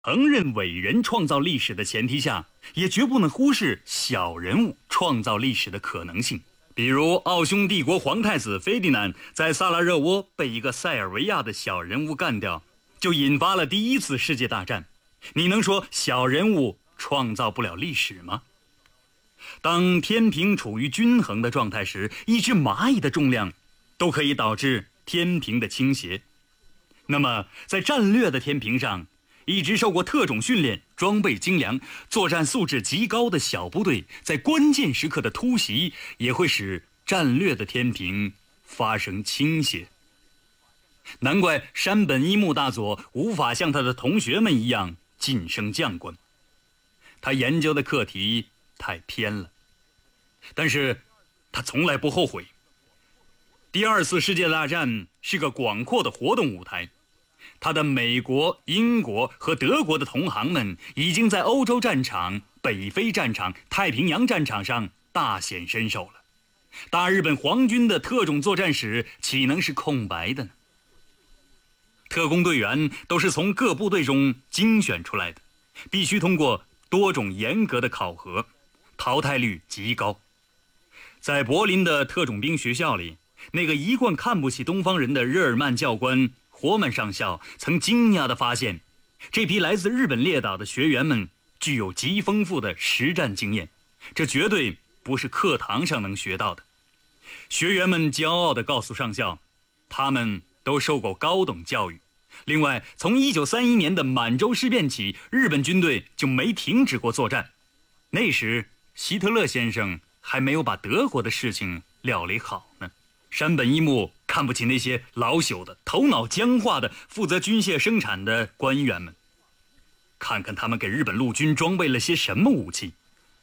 承认伟人创造历史的前提下，也绝不能忽视小人物创造历史的可能性。比如奥匈帝国皇太子斐迪南在萨拉热窝被一个塞尔维亚的小人物干掉，就引发了第一次世界大战。你能说小人物创造不了历史吗？当天平处于均衡的状态时，一只蚂蚁的重量都可以导致天平的倾斜。那么在战略的天平上，一支受过特种训练、装备精良、作战素质极高的小部队在关键时刻的突袭，也会使战略的天平发生倾斜。难怪山本一木大佐无法像他的同学们一样晋升将官，他研究的课题太偏了。但是他从来不后悔。第二次世界大战是个广阔的活动舞台，他的美国、英国和德国的同行们已经在欧洲战场、北非战场、太平洋战场上大显身手了。大日本皇军的特种作战史岂能是空白的呢？特工队员都是从各部队中精选出来的，必须通过多种严格的考核，淘汰率极高。在柏林的特种兵学校里，那个一贯看不起东方人的日耳曼教官霍曼上校曾惊讶地发现，这批来自日本列岛的学员们具有极丰富的实战经验，这绝对不是课堂上能学到的。学员们骄傲地告诉上校，他们都受过高等教育。另外，从1931年的满洲事变起，日本军队就没停止过作战。那时希特勒先生还没有把德国的事情料理好呢。山本一木看不起那些老朽的、头脑僵化的负责军械生产的官员们。看看他们给日本陆军装备了些什么武器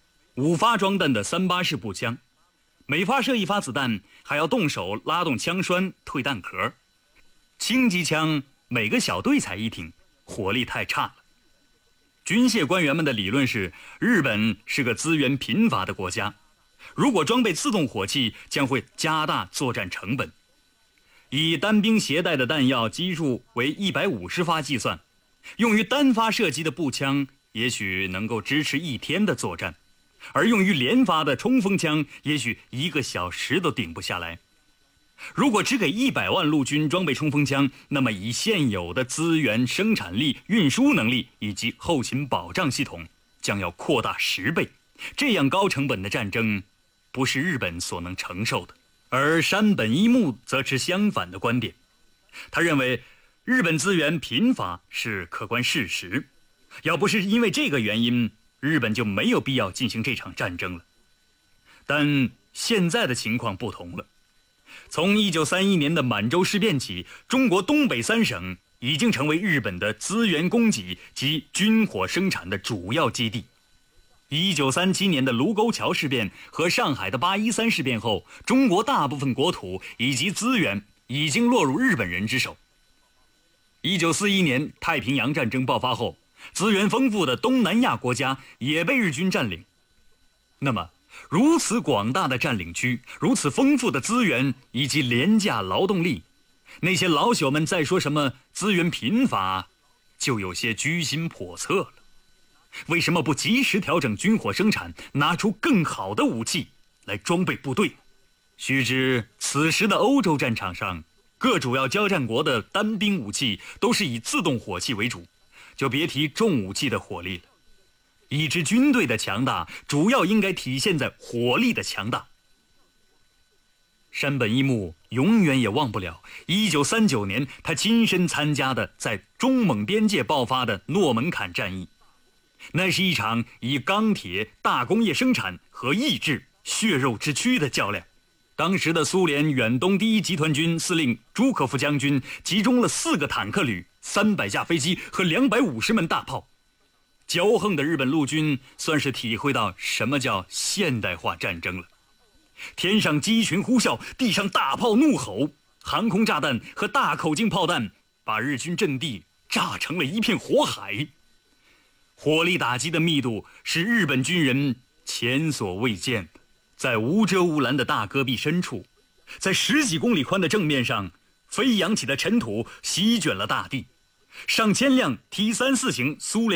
：5发装弹的384式步枪，每发射1发子弹还要动手拉动枪栓、退弹壳。轻机枪每个小队才1挺，火力太差了。军械官员们的理论是，日本是个资源贫乏的国家，如果装备自动火器，将会加大作战成本。以单兵携带的弹药基数为150发计算，用于单发射击的步枪也许能够支持1天的作战，而用于连发的冲锋枪也许1个小时都顶不下来。如果只给100万陆军装备冲锋枪，那么以现有的资源、生产力、运输能力以及后勤保障系统，将要扩大10倍。这样高成本的战争不是日本所能承受的。而山本一木则持相反的观点，他认为日本资源贫乏是客观事实，要不是因为这个原因，日本就没有必要进行这场战争了。但现在的情况不同了，从1931年的满洲事变起，中国东北3省已经成为日本的资源供给及军火生产的主要基地。1937年的卢沟桥事变和上海的813事变后，中国大部分国土以及资源已经落入日本人之手。1941年太平洋战争爆发后，资源丰富的东南亚国家也被日军占领。那么如此广大的占领区，如此丰富的资源以及廉价劳动力，那些老朽们再说什么资源贫乏，就有些居心叵测了。为什么不及时调整军火生产，拿出更好的武器来装备部队？须知此时的欧洲战场上，各主要交战国的单兵武器都是以自动火器为主，就别提重武器的火力了。一支军队的强大，主要应该体现在火力的强大。山本一木永远也忘不了1939年他亲身参加的在中蒙边界爆发的诺门坎战役。那是一场以钢铁、大工业生产和意志、血肉之躯的较量。当时的苏联远东第一集团军司令朱可夫将军集中了4个坦克旅、300架飞机和250门大炮。骄横的日本陆军算是体会到什么叫现代化战争了。天上机群呼啸，地上大炮怒吼，航空炸弹和大口径炮弹把日军阵地炸成了一片火海。火力打击的密度是日本军人前所未见的。在无遮无拦的大戈壁深处，在10几公里宽的正面上，飞扬起的尘土席卷了大地。 上千辆 T-34型苏联